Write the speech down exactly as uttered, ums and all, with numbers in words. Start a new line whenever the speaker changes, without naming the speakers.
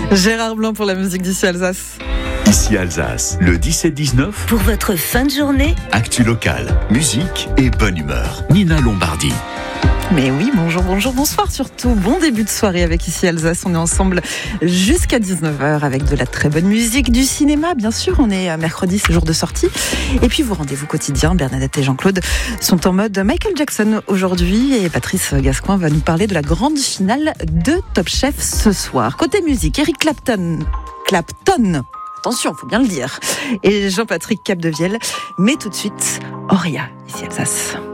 Gérard Blanc pour la musique d'Ici Alsace.
Ici Alsace, le dix-sept dix-neuf.
Pour votre fin de journée,
actu local, musique et bonne humeur. Nina Lombardi.
Mais oui, bonjour, bonjour, bonsoir surtout. Bon début de soirée avec Ici Alsace. On est ensemble jusqu'à dix-neuf heures avec de la très bonne musique, du cinéma, bien sûr. On est mercredi, c'est jour de sortie. Et puis vos rendez-vous quotidiens, Bernadette et Jean-Claude sont en mode Michael Jackson aujourd'hui. Et Patrice Gascoin va nous parler de la grande finale de Top Chef ce soir. Côté musique, Eric Clapton. Clapton. Attention, faut bien le dire. Et Jean-Patrick Capdevielle. Mais tout de suite, Auria, Ici Alsace.